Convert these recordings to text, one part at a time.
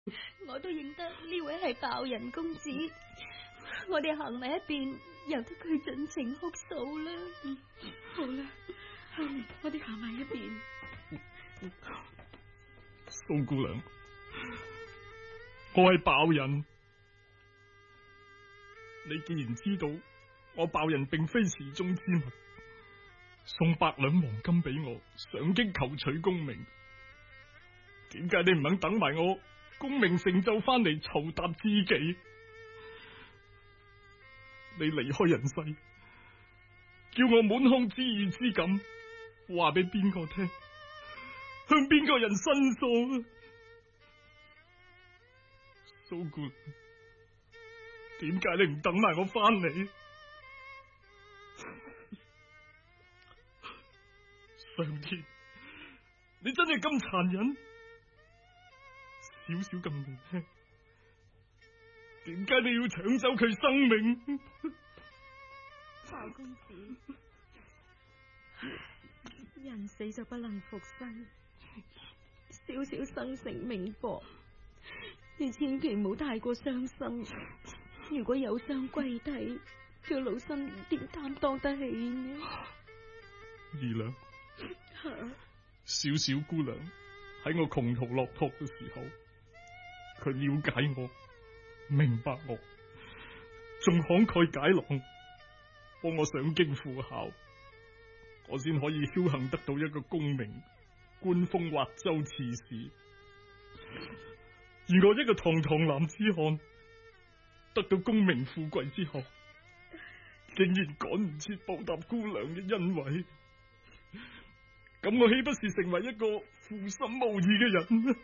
我都認得呢位係鮑人公子，我哋行埋一邊，由得佢盡情哭訴啦。 好啦，係，我哋行埋一邊。 蘇姑娘，我係鮑人，你既然知道我鮑人並非池中之物，送100兩黃金俾我，上京求取功名，點解你唔肯等埋我功名成就翻嚟酬答知己？你離開人世，叫我滿腔知意之感話俾邊個聽？向邊個人申訴啊？蘇姑娘，點解你唔等埋我翻嚟？上天，你真係咁殘忍！少少咁年輕，點解你要搶走佢生命？ 鮑公子，人死就不能復生，少少生成命薄，你千祈唔好太過傷心。如果有傷歸體，叫老身點擔當得起呢？ 二娘，小小姑娘喺我窮途落魄嘅時候，佢了解我，明白我，仲慷慨解囊，幫我上京赴考，我先可以僥幸得到一個功名，官封滑州刺史。而我一個堂堂男子漢，得到功名富貴之後，竟然趕唔切報答姑娘嘅恩惠，咁我豈不是成為一個負心無義嘅人呢？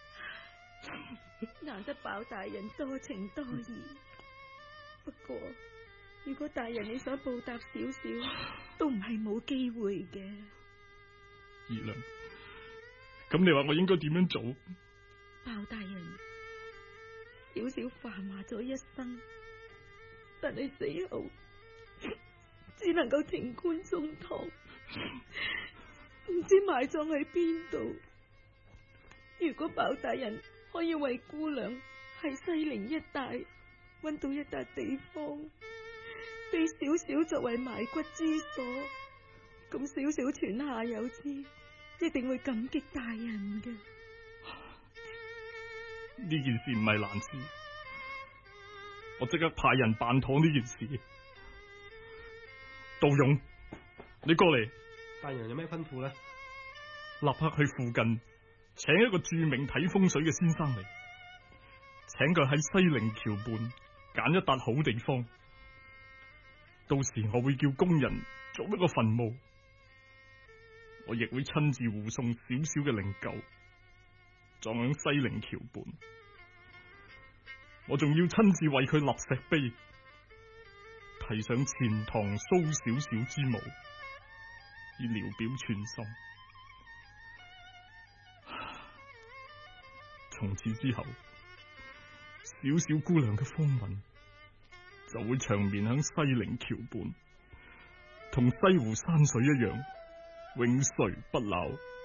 難得鮑大人多情多義，不過如果大人你想報答少少，都唔係冇機會嘅。 二娘，咁你話我應該點樣做？ 鮑大人，少少繁華咗一生，但係死後只能夠停棺中堂，唔知埋葬喺邊度。如果鮑大人可以為姑娘喺西陵一帶揾到一笪地方，俾少少作為埋骨之所，咁少少泉下有知，一定會感激大人嘅。 呢件事唔係難事，我即刻派人辦妥呢件事。杜勇，你過嚟。 大人有咩吩咐呢？ 立刻去附近請一個著名睇風水嘅先生嚟，請佢喺西陵橋畔揀一笪好地方。到時我會叫工人做一個墳墓，我亦會親自護送少少嘅靈柩葬喺西陵橋畔。我仲要親自為佢立石碑，題上錢塘蘇小小之墓，以聊表寸心。從此之後，小小姑娘嘅風雲就會長眠喺西陵橋畔，同西湖山水一樣，永垂不朽。